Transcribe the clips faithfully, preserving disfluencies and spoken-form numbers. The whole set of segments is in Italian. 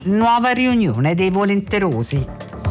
Nuova riunione dei volenterosi.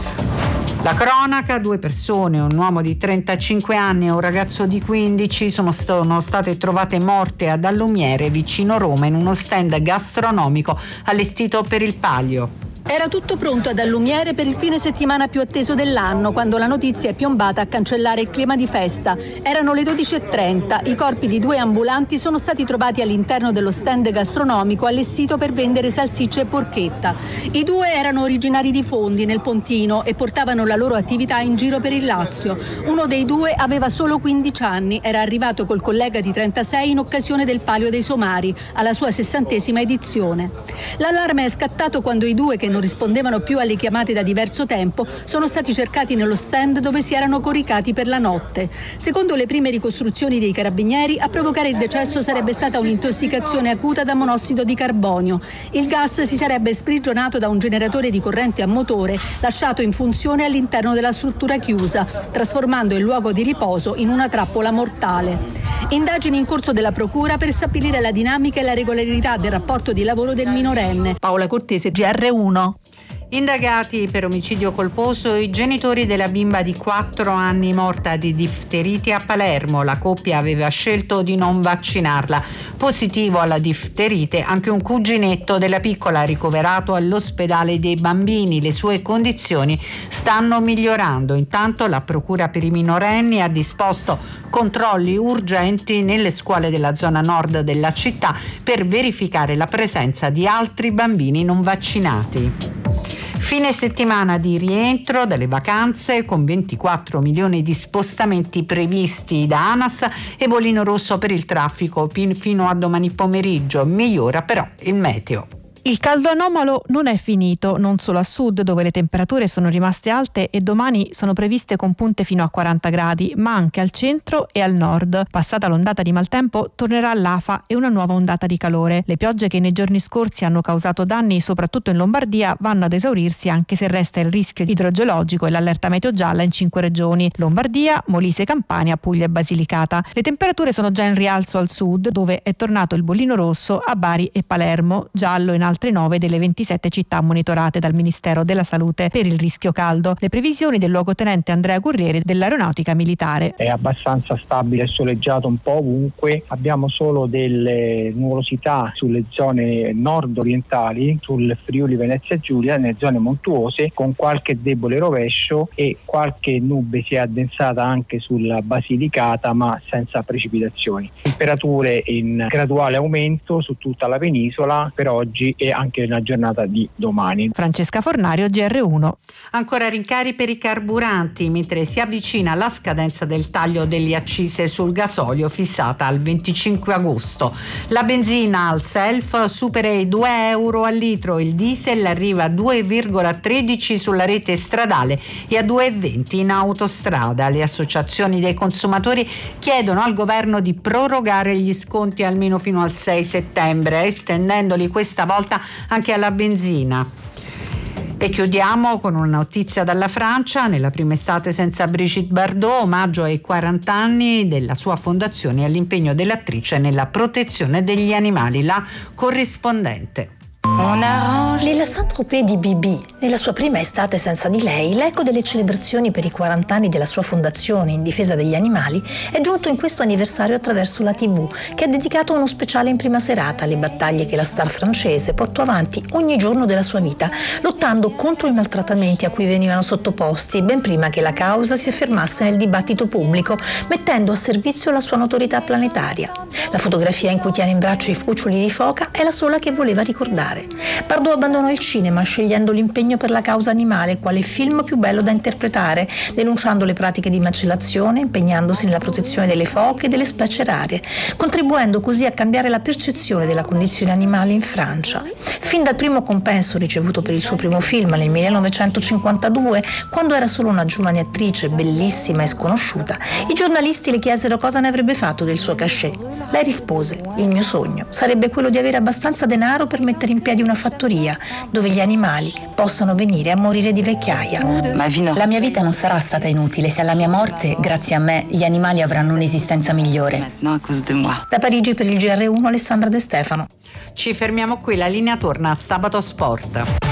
La cronaca: due persone, un uomo di trentacinque anni e un ragazzo di quindici, sono, sono state trovate morte ad Allumiere, vicino Roma, in uno stand gastronomico allestito per il Palio. Era tutto pronto ad Allumiere per il fine settimana più atteso dell'anno, quando la notizia è piombata a cancellare il clima di festa. Erano le dodici e trenta, i corpi di due ambulanti sono stati trovati all'interno dello stand gastronomico allestito per vendere salsicce e porchetta. I due erano originari di Fondi, nel Pontino, e portavano la loro attività in giro per il Lazio. Uno dei due aveva solo quindici anni, era arrivato col collega di trentasei in occasione del Palio dei Somari, alla sua sessantesima edizione. L'allarme è scattato quando i due, che non rispondevano più alle chiamate da diverso tempo, sono stati cercati nello stand dove si erano coricati per la notte. Secondo le prime ricostruzioni dei carabinieri, a provocare il decesso sarebbe stata un'intossicazione acuta da monossido di carbonio. Il gas si sarebbe sprigionato da un generatore di corrente a motore lasciato in funzione all'interno della struttura chiusa, trasformando il luogo di riposo in una trappola mortale. Indagini in corso della procura per stabilire la dinamica e la regolarità del rapporto di lavoro del minorenne. Paola Cortese, G R uno. Indagati per omicidio colposo i genitori della bimba di quattro anni morta di difterite a Palermo. La coppia aveva scelto di non vaccinarla. Positivo alla difterite anche un cuginetto della piccola ricoverato all'ospedale dei bambini. Le sue condizioni stanno migliorando. Intanto la procura per i minorenni ha disposto controlli urgenti nelle scuole della zona nord della città per verificare la presenza di altri bambini non vaccinati. Fine settimana di rientro dalle vacanze con ventiquattro milioni di spostamenti previsti da ANAS e bollino rosso per il traffico fino a domani pomeriggio. Migliora però il meteo. Il caldo anomalo non è finito, non solo a sud dove le temperature sono rimaste alte e domani sono previste con punte fino a quaranta gradi, ma anche al centro e al nord. Passata l'ondata di maltempo tornerà l'afa e una nuova ondata di calore. Le piogge che nei giorni scorsi hanno causato danni soprattutto in Lombardia vanno ad esaurirsi, anche se resta il rischio idrogeologico e l'allerta meteo gialla in cinque regioni: Lombardia, Molise, Campania, Puglia e Basilicata. Le temperature sono già in rialzo al sud dove è tornato il bollino rosso a Bari e Palermo, giallo in altre nove delle ventisette città monitorate dal Ministero della Salute per il rischio caldo. Le previsioni del luogotenente Andrea Gurrieri dell'Aeronautica Militare: è abbastanza stabile e soleggiato un po' ovunque, abbiamo solo delle nuvolosità sulle zone nord-orientali, sul Friuli Venezia Giulia, nelle zone montuose, con qualche debole rovescio, e qualche nube si è addensata anche sulla Basilicata, ma senza precipitazioni. Temperature in graduale aumento su tutta la penisola per oggi e anche nella giornata di domani. Francesca Fornario, G R uno. Ancora rincari per i carburanti, mentre si avvicina la scadenza del taglio delle accise sul gasolio fissata al venticinque agosto. La benzina al self supera i due euro al litro, il diesel arriva a due virgola tredici sulla rete stradale e a due virgola venti in autostrada. Le associazioni dei consumatori chiedono al governo di prorogare gli sconti almeno fino al sei settembre, estendendoli questa volta anche alla benzina. E chiudiamo con una notizia dalla Francia. Nella prima estate senza Brigitte Bardot, omaggio ai quaranta anni della sua fondazione e all'impegno dell'attrice nella protezione degli animali. La corrispondente. Nella Saint-Tropez di Bibi, nella sua prima estate senza di lei, l'eco delle celebrazioni per i quaranta anni della sua fondazione in difesa degli animali è giunto in questo anniversario attraverso la tivù, che ha dedicato uno speciale in prima serata alle battaglie che la star francese portò avanti ogni giorno della sua vita, lottando contro i maltrattamenti a cui venivano sottoposti ben prima che la causa si affermasse nel dibattito pubblico, mettendo a servizio la sua notorietà planetaria. La fotografia in cui tiene in braccio i cuccioli di foca è la sola che voleva ricordare. Bardot abbandonò il cinema scegliendo l'impegno per la causa animale quale film più bello da interpretare, denunciando le pratiche di macellazione, impegnandosi nella protezione delle foche e delle specie rare, contribuendo così a cambiare la percezione della condizione animale in Francia. Fin dal primo compenso ricevuto per il suo primo film nel millenovecentocinquantadue, quando era solo una giovane attrice bellissima e sconosciuta, i giornalisti le chiesero cosa ne avrebbe fatto del suo cachet. Lei rispose: il mio sogno sarebbe quello di avere abbastanza denaro per mettere in piedi una fattoria dove gli animali possano venire a morire di vecchiaia. La mia vita non sarà stata inutile se alla mia morte, grazie a me, gli animali avranno un'esistenza migliore. Da Parigi per il G R uno, Alessandra De Stefano. Ci fermiamo qui, la linea torna a Sabato Sport.